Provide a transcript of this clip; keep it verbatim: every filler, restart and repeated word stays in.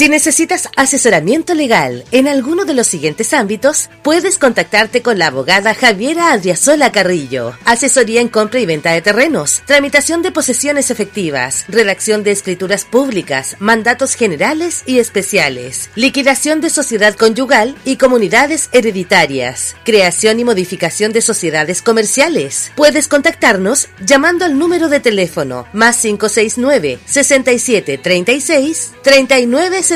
Si necesitas asesoramiento legal en alguno de los siguientes ámbitos, puedes contactarte con la abogada Javiera Adriasola Carrillo. Asesoría en compra y venta de terrenos, tramitación de posesiones efectivas, redacción de escrituras públicas, mandatos generales y especiales, liquidación de sociedad conyugal y comunidades hereditarias, creación y modificación de sociedades comerciales. Puedes contactarnos llamando al número de teléfono más cinco seis nueve, sesenta y siete, treinta y seis, treinta y nueve setenta